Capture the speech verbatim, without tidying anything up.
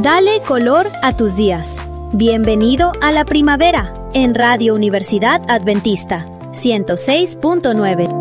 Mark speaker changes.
Speaker 1: Dale color a tus días. Bienvenido a la primavera en Radio Universidad Adventista ciento seis punto nueve.